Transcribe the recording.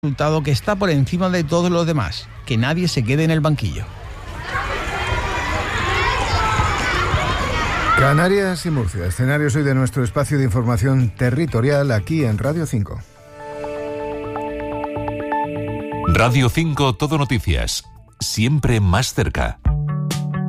resultado que está por encima de todos los demás, que nadie se quede en el banquillo. Canarias y Murcia, escenarios hoy de nuestro espacio de información territorial aquí en Radio 5. Radio 5 Todo Noticias, siempre más cerca.